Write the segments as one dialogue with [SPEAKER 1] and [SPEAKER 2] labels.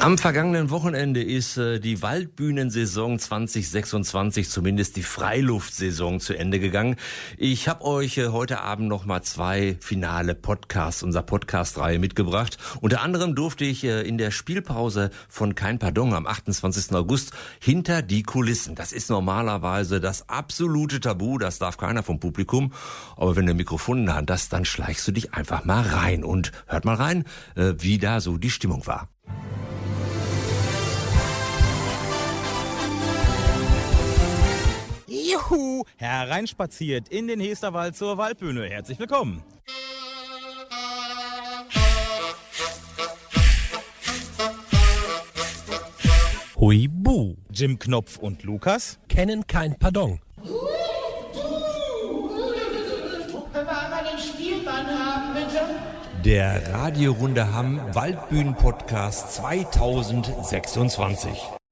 [SPEAKER 1] Am vergangenen Wochenende ist die Waldbühnensaison 2026, zumindest die Freiluftsaison, zu Ende gegangen. Ich habe euch heute Abend nochmal 2 finale Podcasts unserer Podcast-Reihe mitgebracht. Unter anderem durfte ich in der Spielpause von Kein Pardon am 28. August hinter die Kulissen. Das ist normalerweise das absolute Tabu, das darf keiner vom Publikum. Aber wenn du ein Mikrofon in der Hand hast, dann schleichst du dich einfach mal rein und hört mal rein, wie da so die Stimmung war.
[SPEAKER 2] Juhu, hereinspaziert in den Hesterwald zur Waldbühne. Herzlich willkommen. Huibu. Jim Knopf und Lukas
[SPEAKER 3] kennen kein Pardon.
[SPEAKER 4] Können wir einmal den Spielmann haben, bitte?
[SPEAKER 1] Der Radiorunde Hamm Waldbühnen-Podcast 2026.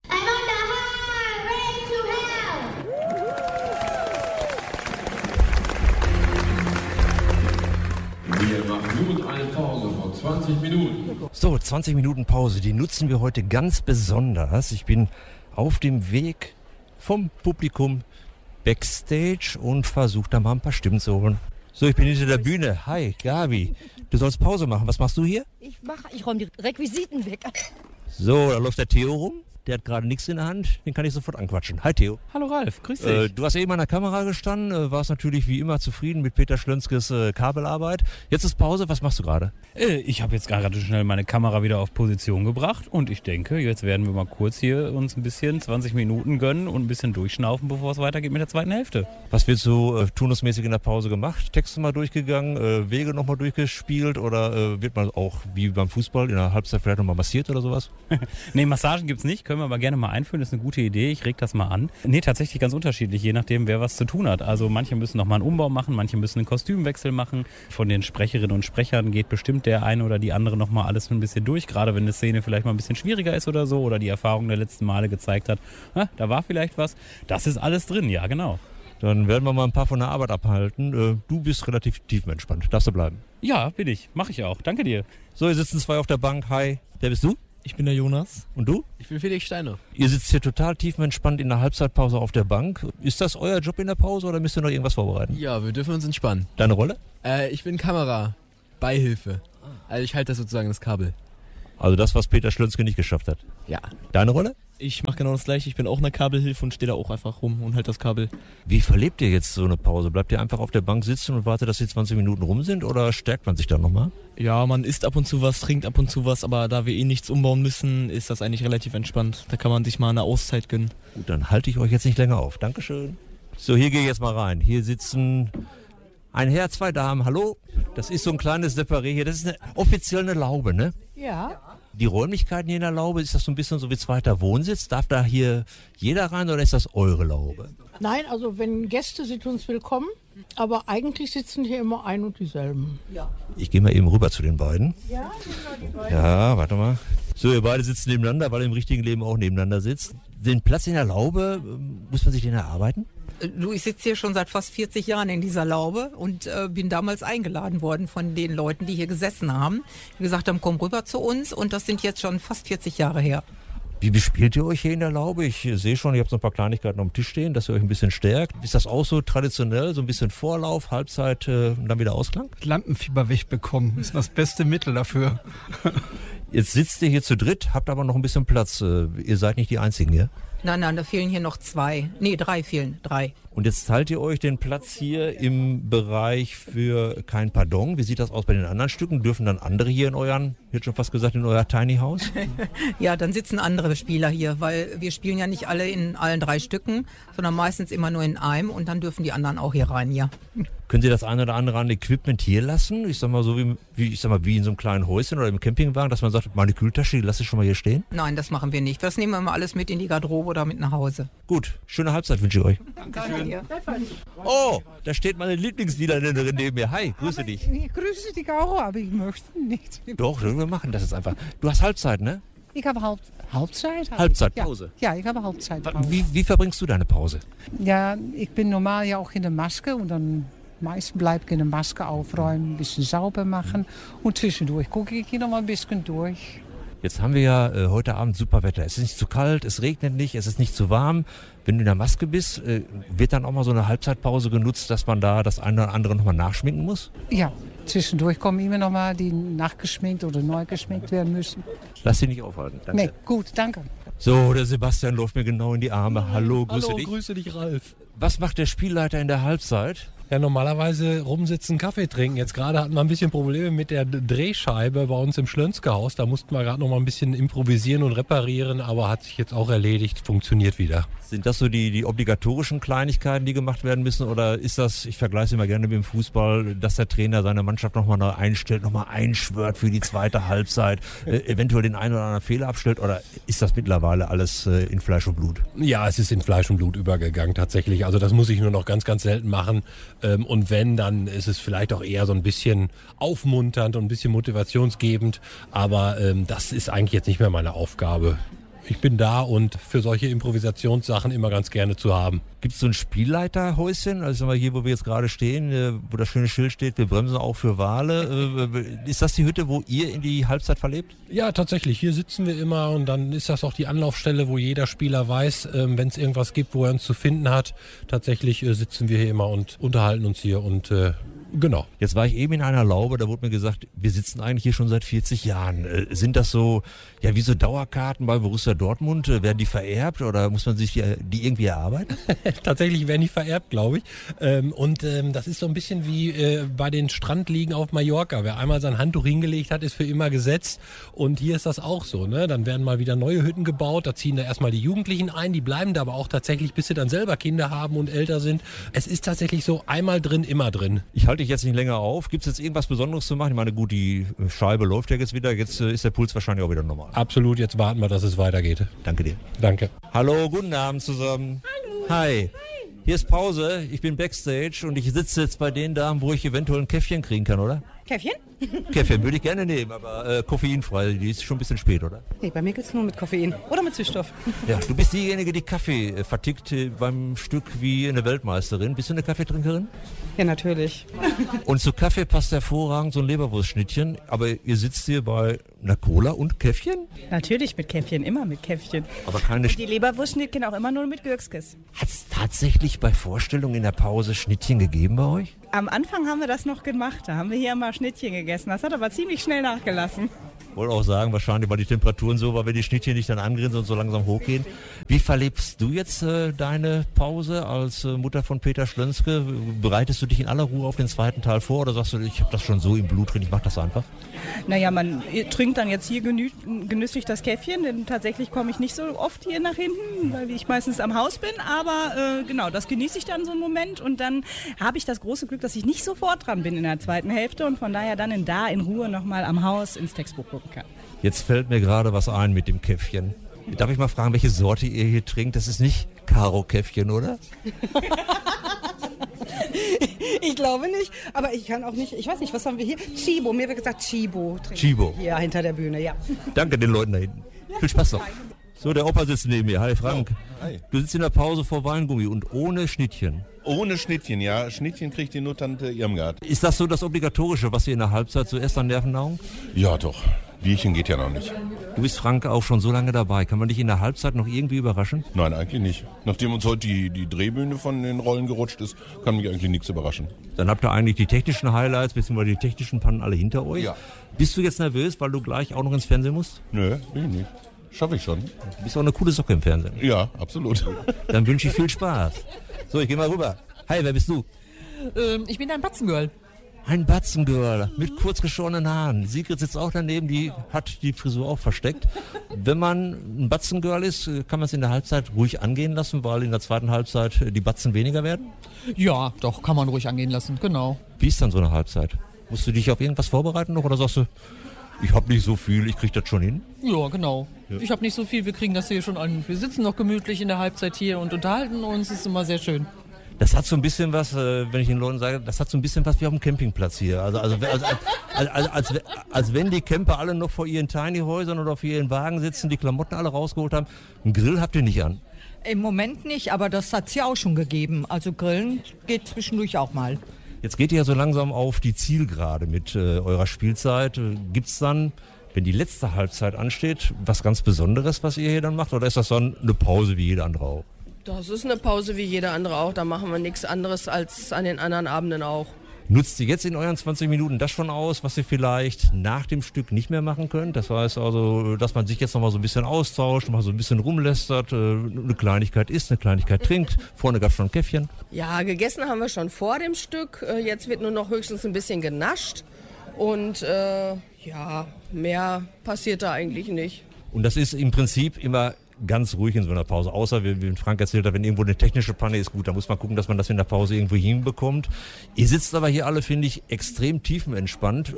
[SPEAKER 5] Wir machen nun eine Pause von 20 Minuten.
[SPEAKER 1] So, 20 Minuten Pause, die nutzen wir heute ganz besonders. Ich bin auf dem Weg vom Publikum Backstage und versuche da mal ein paar Stimmen zu holen. So, ich bin hinter der Bühne. Hi, Gabi. Du sollst Pause machen. Was machst du hier?
[SPEAKER 6] Ich räume die Requisiten weg.
[SPEAKER 1] So, da läuft der Theo rum. Der hat gerade nichts in der Hand, den kann ich sofort anquatschen. Hi Theo.
[SPEAKER 7] Hallo Ralf, grüß dich.
[SPEAKER 1] Du hast eben an der Kamera gestanden, warst natürlich wie immer zufrieden mit Peter Schlönskes Kabelarbeit. Jetzt ist Pause, was machst du gerade?
[SPEAKER 7] Ich habe jetzt gerade schnell meine Kamera wieder auf Position gebracht und ich denke, jetzt werden wir mal kurz hier uns ein bisschen 20 Minuten gönnen und ein bisschen durchschnaufen, bevor es weitergeht mit der zweiten Hälfte.
[SPEAKER 1] Was wird so turnusmäßig in der Pause gemacht? Texte mal durchgegangen, Wege nochmal durchgespielt oder wird man auch wie beim Fußball in der Halbzeit vielleicht nochmal massiert oder sowas?
[SPEAKER 7] Nee, Massagen gibt's nicht, können wir aber gerne mal einführen, das ist eine gute Idee, ich reg das mal an. Nee, tatsächlich ganz unterschiedlich, je nachdem, wer was zu tun hat. Also manche müssen nochmal einen Umbau machen, manche müssen einen Kostümwechsel machen. Von den Sprecherinnen und Sprechern geht bestimmt der eine oder die andere nochmal alles ein bisschen durch, gerade wenn eine Szene vielleicht mal ein bisschen schwieriger ist oder so oder die Erfahrung der letzten Male gezeigt hat, da war vielleicht was. Das ist alles drin, ja genau.
[SPEAKER 1] Dann werden wir mal ein paar von der Arbeit abhalten. Du bist relativ tiefenentspannt, darfst du bleiben?
[SPEAKER 7] Ja, bin ich, mache ich auch, danke dir.
[SPEAKER 1] So, hier sitzen 2 auf der Bank. Hi, wer bist du?
[SPEAKER 3] Ich bin der Jonas.
[SPEAKER 1] Und du?
[SPEAKER 3] Ich bin Felix Steiner.
[SPEAKER 1] Ihr sitzt hier total tiefenentspannt in der Halbzeitpause auf der Bank. Ist das euer Job in der Pause oder müsst ihr noch irgendwas vorbereiten?
[SPEAKER 3] Ja, wir dürfen uns entspannen.
[SPEAKER 1] Deine Rolle?
[SPEAKER 3] Ich bin Kamera, Beihilfe. Also ich halte das sozusagen das Kabel.
[SPEAKER 1] Also das, was Peter Schlönske nicht geschafft hat?
[SPEAKER 3] Ja.
[SPEAKER 1] Deine Rolle?
[SPEAKER 8] Ich mache genau das gleiche. Ich bin auch eine Kabelhilfe und stehe da auch einfach rum und halte das Kabel.
[SPEAKER 1] Wie verlebt ihr jetzt so eine Pause? Bleibt ihr einfach auf der Bank sitzen und wartet, dass die 20 Minuten rum sind oder stärkt man sich dann nochmal?
[SPEAKER 8] Ja, man isst ab und zu was, trinkt ab und zu was, aber da wir nichts umbauen müssen, ist das eigentlich relativ entspannt. Da kann man sich mal eine Auszeit gönnen.
[SPEAKER 1] Gut, dann halte ich euch jetzt nicht länger auf. Dankeschön. So, hier gehe ich jetzt mal rein. Hier sitzen ein Herr, 2 Damen. Hallo? Das ist so ein kleines Separé hier. Das ist offiziell eine Laube, ne?
[SPEAKER 6] Ja.
[SPEAKER 1] Die Räumlichkeiten hier in der Laube, ist das so ein bisschen so wie zweiter Wohnsitz? Darf da hier jeder rein oder ist das eure Laube?
[SPEAKER 9] Nein, also wenn Gäste sind uns willkommen, aber eigentlich sitzen hier immer ein und dieselben. Ja.
[SPEAKER 1] Ich gehe mal eben rüber zu den beiden.
[SPEAKER 9] Ja, die beiden.
[SPEAKER 1] Ja, warte mal. So, ihr beide sitzen nebeneinander, weil ihr im richtigen Leben auch nebeneinander sitzt. Den Platz in der Laube, muss man sich den erarbeiten?
[SPEAKER 6] Du, ich sitze hier schon seit fast 40 Jahren in dieser Laube und bin damals eingeladen worden von den Leuten, die hier gesessen haben. Die gesagt haben, komm rüber zu uns und das sind jetzt schon fast 40 Jahre her.
[SPEAKER 1] Wie bespielt ihr euch hier in der Laube? Ich sehe schon, ihr habt so ein paar Kleinigkeiten auf dem Tisch stehen, dass ihr euch ein bisschen stärkt. Ist das auch so traditionell, so ein bisschen Vorlauf, Halbzeit und dann wieder Ausklang?
[SPEAKER 10] Lampenfieber wegbekommen, ist das beste Mittel dafür.
[SPEAKER 1] Jetzt sitzt ihr hier zu dritt, habt aber noch ein bisschen Platz. Ihr seid nicht die Einzigen hier?
[SPEAKER 6] Nein, da fehlen hier noch 2. Nee, 3 fehlen. 3.
[SPEAKER 1] Und jetzt teilt ihr euch den Platz hier im Bereich für Kein Pardon. Wie sieht das aus bei den anderen Stücken? Dürfen dann andere hier in euren, ich hätte schon fast gesagt, in euer Tiny House?
[SPEAKER 6] Ja, dann sitzen andere Spieler hier, weil wir spielen ja nicht alle in allen 3 Stücken, sondern meistens immer nur in einem und dann dürfen die anderen auch hier rein, ja.
[SPEAKER 1] Können Sie das eine oder andere an Equipment hier lassen? Ich sag mal so wie in so einem kleinen Häuschen oder im Campingwagen, dass man sagt, meine Kühltasche, die lasse ich schon mal hier stehen?
[SPEAKER 6] Nein, das machen wir nicht. Das nehmen wir mal alles mit in die Garderobe oder mit nach Hause.
[SPEAKER 1] Gut, schöne Halbzeit wünsche ich euch.
[SPEAKER 6] Danke dir.
[SPEAKER 1] Oh, da steht meine Lieblingsniederländerin neben mir. Hi, grüße dich.
[SPEAKER 11] Ich grüße dich auch, aber ich möchte nicht.
[SPEAKER 1] Doch, wir machen das jetzt einfach. Du hast Halbzeit, ne?
[SPEAKER 11] Ich habe Halbzeit.
[SPEAKER 1] Halbzeitpause?
[SPEAKER 11] Ja, ich habe Halbzeitpause.
[SPEAKER 1] Wie verbringst du deine Pause?
[SPEAKER 11] Ja, ich bin normal ja auch in der Maske und dann meist bleibe ich in der Maske aufräumen, ein bisschen sauber machen und zwischendurch gucke ich hier noch mal ein bisschen durch.
[SPEAKER 1] Jetzt haben wir ja heute Abend super Wetter. Es ist nicht zu kalt, es regnet nicht, es ist nicht zu warm. Wenn du in der Maske bist, wird dann auch mal so eine Halbzeitpause genutzt, dass man da das eine oder andere nochmal nachschminken muss?
[SPEAKER 11] Ja, zwischendurch kommen immer noch mal die nachgeschminkt oder neu geschminkt werden müssen.
[SPEAKER 1] Lass dich nicht aufhalten. Danke.
[SPEAKER 11] Nee, gut, danke.
[SPEAKER 1] So, der Sebastian läuft mir genau in die Arme. Hallo, grüße dich.
[SPEAKER 8] Grüße dich, Ralf.
[SPEAKER 1] Was macht der Spielleiter in der Halbzeit?
[SPEAKER 12] Ja, normalerweise rumsitzen, Kaffee trinken. Jetzt gerade hatten wir ein bisschen Probleme mit der Drehscheibe bei uns im Schlönske-Haus. Da mussten wir gerade noch mal ein bisschen improvisieren und reparieren, aber hat sich jetzt auch erledigt, funktioniert wieder.
[SPEAKER 1] Sind das so die obligatorischen Kleinigkeiten, die gemacht werden müssen? Oder ist das, ich vergleiche es immer gerne mit dem Fußball, dass der Trainer seine Mannschaft nochmal neu einstellt, nochmal einschwört für die zweite Halbzeit, eventuell den einen oder anderen Fehler abstellt? Oder ist das mittlerweile alles in Fleisch und Blut?
[SPEAKER 12] Ja, es ist in Fleisch und Blut übergegangen tatsächlich. Also das muss ich nur noch ganz, ganz selten machen. Und wenn, dann ist es vielleicht auch eher so ein bisschen aufmunternd und ein bisschen motivationsgebend. Aber das ist eigentlich jetzt nicht mehr meine Aufgabe. Ich bin da und für solche Improvisationssachen immer ganz gerne zu haben.
[SPEAKER 1] Gibt es so ein Spielleiterhäuschen? Also hier, wo wir jetzt gerade stehen, wo das schöne Schild steht, wir bremsen auch für Wale. Ist das die Hütte, wo ihr in die Halbzeit verlebt?
[SPEAKER 12] Ja, tatsächlich. Hier sitzen wir immer und dann ist das auch die Anlaufstelle, wo jeder Spieler weiß, wenn es irgendwas gibt, wo er uns zu finden hat. Tatsächlich sitzen wir hier immer und unterhalten uns hier und genau.
[SPEAKER 1] Jetzt war ich eben in einer Laube, da wurde mir gesagt, wir sitzen eigentlich hier schon seit 40 Jahren. Sind das so, ja, wie so Dauerkarten bei Borussia Dortmund? Werden die vererbt oder muss man sich die irgendwie erarbeiten?
[SPEAKER 12] Tatsächlich werden die vererbt, glaube ich. Das ist so ein bisschen wie bei den Strandliegen auf Mallorca. Wer einmal sein Handtuch hingelegt hat, ist für immer gesetzt. Und hier ist das auch so, ne? Dann werden mal wieder neue Hütten gebaut. Da ziehen da erstmal die Jugendlichen ein. Die bleiben da aber auch tatsächlich, bis sie dann selber Kinder haben und älter sind. Es ist tatsächlich so, einmal drin, immer drin.
[SPEAKER 1] Ich halte dich jetzt nicht länger auf. Gibt es jetzt irgendwas Besonderes zu machen? Ich meine, gut, die Scheibe läuft ja jetzt wieder. Jetzt ist der Puls wahrscheinlich auch wieder normal.
[SPEAKER 12] Absolut, jetzt warten wir, dass es weitergeht.
[SPEAKER 1] Danke dir.
[SPEAKER 12] Danke.
[SPEAKER 1] Hallo, guten Abend zusammen. Hallo. Hi. Hier ist Pause, ich bin Backstage und ich sitze jetzt bei den Damen, wo ich eventuell ein Käffchen kriegen kann, oder?
[SPEAKER 13] Käffchen?
[SPEAKER 1] Käffchen würde ich gerne nehmen, aber koffeinfrei, die ist schon ein bisschen spät, oder?
[SPEAKER 13] Nee, bei mir geht's nur mit Koffein oder mit Süßstoff.
[SPEAKER 1] Ja, du bist diejenige, die Kaffee vertickt beim Stück wie eine Weltmeisterin. Bist du eine Kaffeetrinkerin?
[SPEAKER 13] Ja, natürlich.
[SPEAKER 1] Und zu Kaffee passt hervorragend so ein Leberwurstschnittchen, aber ihr sitzt hier bei einer Cola und Käffchen?
[SPEAKER 13] Natürlich mit Käffchen, immer mit Käffchen.
[SPEAKER 1] Aber keine
[SPEAKER 13] und die Leberwurstschnittchen auch immer nur mit Gürkskes.
[SPEAKER 1] Hat es tatsächlich bei Vorstellungen in der Pause Schnittchen gegeben bei euch?
[SPEAKER 13] Am Anfang haben wir das noch gemacht, da haben wir hier immer Schnittchen gegessen. Das hat aber ziemlich schnell nachgelassen.
[SPEAKER 1] Ich wollte auch sagen, wahrscheinlich, weil die Temperaturen so war, wenn die Schnittchen nicht dann angrinsen und so langsam hochgehen. Wie verlebst du jetzt deine Pause als Mutter von Peter Schlönske? Bereitest du dich in aller Ruhe auf den zweiten Teil vor oder sagst du, ich habe das schon so im Blut drin, ich mache das einfach?
[SPEAKER 13] Naja, man trinkt dann jetzt hier genüsslich das Käffchen, denn tatsächlich komme ich nicht so oft hier nach hinten, weil ich meistens am Haus bin, aber genau, das genieße ich dann so einen Moment und dann habe ich das große Glück, dass ich nicht sofort dran bin in der zweiten Hälfte und von daher dann in Ruhe nochmal am Haus ins Textbuch gucken kann.
[SPEAKER 1] Jetzt fällt mir gerade was ein mit dem Käffchen. Darf ich mal fragen, welche Sorte ihr hier trinkt? Das ist nicht Karo-Käffchen, oder?
[SPEAKER 13] Ich glaube nicht, aber ich kann auch nicht, ich weiß nicht, was haben wir hier? Chibo, mir wird gesagt Chibo.
[SPEAKER 1] Chibo.
[SPEAKER 13] Ja, hinter der Bühne, ja.
[SPEAKER 1] Danke den Leuten da hinten. Viel Spaß noch. So, der Opa sitzt neben mir. Hi Frank.
[SPEAKER 14] Oh, hi.
[SPEAKER 1] Du sitzt in der Pause vor Weingummi und ohne Schnittchen.
[SPEAKER 14] Ohne Schnittchen, ja. Schnittchen kriegt die nur Tante Irmgard.
[SPEAKER 1] Ist das so das Obligatorische, was ihr in der Halbzeit so esst an Nervennahrung?
[SPEAKER 14] Ja, doch. Bierchen geht ja noch nicht.
[SPEAKER 1] Du bist, Frank, auch schon so lange dabei. Kann man dich in der Halbzeit noch irgendwie überraschen?
[SPEAKER 14] Nein, eigentlich nicht. Nachdem uns heute die Drehbühne von den Rollen gerutscht ist, kann mich eigentlich nichts überraschen.
[SPEAKER 1] Dann habt ihr eigentlich die technischen Highlights bzw. die technischen Pannen alle hinter euch.
[SPEAKER 14] Ja.
[SPEAKER 1] Bist du jetzt nervös, weil du gleich auch noch ins Fernsehen musst?
[SPEAKER 14] Nö, bin ich nicht. Schaffe ich schon.
[SPEAKER 1] Du bist auch eine coole Socke im Fernsehen.
[SPEAKER 14] Ja, absolut.
[SPEAKER 1] Dann wünsche ich viel Spaß. So, ich geh mal rüber. Hi, wer bist du?
[SPEAKER 15] Ich bin ein Batzengirl.
[SPEAKER 1] Ein Batzengirl mit kurz geschorenen Haaren. Sigrid sitzt auch daneben, die hat die Frisur auch versteckt. Wenn man ein Batzengirl ist, kann man es in der Halbzeit ruhig angehen lassen, weil in der zweiten Halbzeit die Batzen weniger werden?
[SPEAKER 15] Ja, doch, kann man ruhig angehen lassen, genau.
[SPEAKER 1] Wie ist dann so eine Halbzeit? Musst du dich auf irgendwas vorbereiten noch oder sagst du, ich habe nicht so viel, ich krieg das schon hin?
[SPEAKER 15] Ja, genau.
[SPEAKER 1] Ja.
[SPEAKER 15] Ich habe nicht so viel, wir kriegen das hier schon an. Wir sitzen noch gemütlich in der Halbzeit hier und unterhalten uns, ist immer sehr schön.
[SPEAKER 1] Das hat so ein bisschen was, wenn ich den Leuten sage, das hat so ein bisschen was wie auf dem Campingplatz hier. Also als wenn die Camper alle noch vor ihren Tiny-Häusern oder vor ihren Wagen sitzen, die Klamotten alle rausgeholt haben. Einen Grill habt ihr nicht an.
[SPEAKER 16] Im Moment nicht, aber das hat es ja auch schon gegeben. Also Grillen geht zwischendurch auch mal.
[SPEAKER 1] Jetzt geht ihr ja so langsam auf die Zielgerade mit eurer Spielzeit. Gibt's dann wenn die letzte Halbzeit ansteht, was ganz Besonderes, was ihr hier dann macht? Oder ist das dann eine Pause wie jeder andere auch?
[SPEAKER 17] Das ist eine Pause wie jeder andere auch. Da machen wir nichts anderes als an den anderen Abenden auch.
[SPEAKER 1] Nutzt ihr jetzt in euren 20 Minuten das schon aus, was ihr vielleicht nach dem Stück nicht mehr machen könnt? Das heißt also, dass man sich jetzt noch mal so ein bisschen austauscht, mal so ein bisschen rumlästert, eine Kleinigkeit isst, eine Kleinigkeit trinkt. Vorne gab es schon ein Käffchen.
[SPEAKER 17] Ja, gegessen haben wir schon vor dem Stück. Jetzt wird nur noch höchstens ein bisschen genascht. Und ja, mehr passiert da eigentlich nicht.
[SPEAKER 1] Und das ist im Prinzip immer ganz ruhig in so einer Pause. Außer, wie Frank erzählt hat, wenn irgendwo eine technische Panne ist, gut, da muss man gucken, dass man das in der Pause irgendwo hinbekommt. Ihr sitzt aber hier alle, finde ich, extrem tiefenentspannt.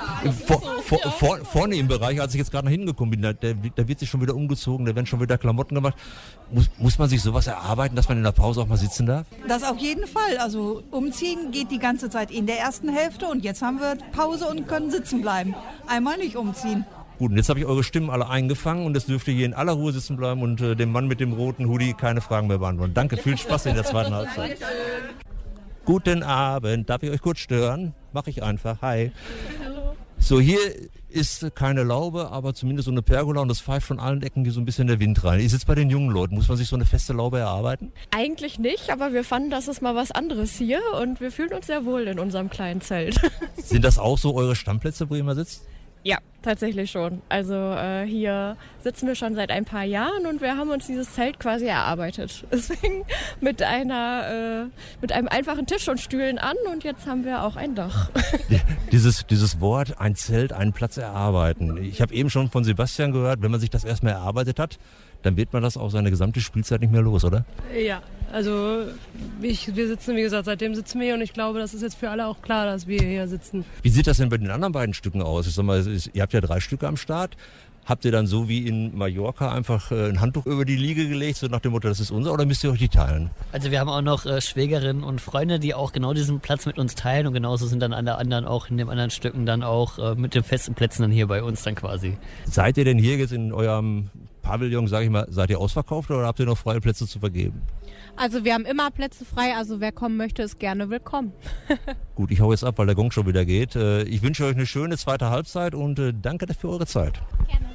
[SPEAKER 1] Vorne im Bereich, als ich jetzt gerade nach hinten gekommen bin, da wird sich schon wieder umgezogen, da werden schon wieder Klamotten gemacht. Muss man sich sowas erarbeiten, dass man in der Pause auch mal sitzen darf?
[SPEAKER 18] Das auf jeden Fall. Also umziehen geht die ganze Zeit in der ersten Hälfte und jetzt haben wir Pause und können sitzen bleiben. Einmal nicht umziehen.
[SPEAKER 1] Gut, und jetzt habe ich eure Stimmen alle eingefangen und jetzt dürft ihr hier in aller Ruhe sitzen bleiben und dem Mann mit dem roten Hoodie keine Fragen mehr beantworten. Danke, viel Spaß in der zweiten Halbzeit. Guten Abend, darf ich euch kurz stören? Mache ich einfach, hi. So, hier ist keine Laube, aber zumindest so eine Pergola und das pfeift von allen Ecken hier so ein bisschen der Wind rein. Ihr sitzt bei den jungen Leuten, muss man sich so eine feste Laube erarbeiten?
[SPEAKER 19] Eigentlich nicht, aber wir fanden, das ist mal was anderes hier und wir fühlen uns sehr wohl in unserem kleinen Zelt.
[SPEAKER 1] Sind das auch so eure Stammplätze, wo ihr immer sitzt?
[SPEAKER 19] Ja, tatsächlich schon. Also hier sitzen wir schon seit ein paar Jahren und wir haben uns dieses Zelt quasi erarbeitet. Deswegen mit einem einfachen Tisch und Stühlen an und jetzt haben wir auch ein Dach.
[SPEAKER 1] Dieses Wort, ein Zelt, einen Platz erarbeiten. Ich habe eben schon von Sebastian gehört, wenn man sich das erstmal erarbeitet hat, dann wird man das auch seine gesamte Spielzeit nicht mehr los, oder?
[SPEAKER 20] Ja, also wir sitzen, wie gesagt, seitdem sitzen wir hier und ich glaube, das ist jetzt für alle auch klar, dass wir hier sitzen.
[SPEAKER 1] Wie sieht das denn bei den anderen beiden Stücken aus? Ich sag mal, ihr habt ja 3 Stücke am Start. Habt ihr dann so wie in Mallorca einfach ein Handtuch über die Liege gelegt, so nach dem Motto, das ist unser, oder müsst ihr euch die teilen?
[SPEAKER 21] Also wir haben auch noch Schwägerinnen und Freunde, die auch genau diesen Platz mit uns teilen und genauso sind dann alle anderen auch in den anderen Stücken dann auch mit den festen Plätzen dann hier bei uns dann quasi.
[SPEAKER 1] Seid ihr denn hier jetzt in eurem Pavillon, sage ich mal, seid ihr ausverkauft oder habt ihr noch freie Plätze zu vergeben?
[SPEAKER 22] Also wir haben immer Plätze frei, also wer kommen möchte, ist gerne willkommen.
[SPEAKER 1] Gut, ich hau jetzt ab, weil der Gong schon wieder geht. Ich wünsche euch eine schöne zweite Halbzeit und danke für eure Zeit.
[SPEAKER 22] Gerne.